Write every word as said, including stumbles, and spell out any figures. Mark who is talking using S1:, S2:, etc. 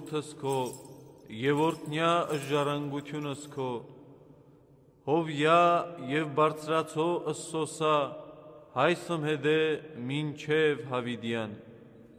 S1: ժողովուրդս քո եւ օրտնյա ժառանգությունս քո հովյա եւ բարձրացո ըսսոսա հայսմ հետե մինչև հավիդյան